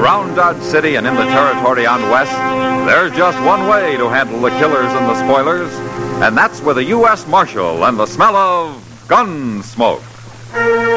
around Dodge City and in the territory on west, there's just one way to handle the killers and the spoilers, and that's with a U.S. Marshal and the smell of gun smoke.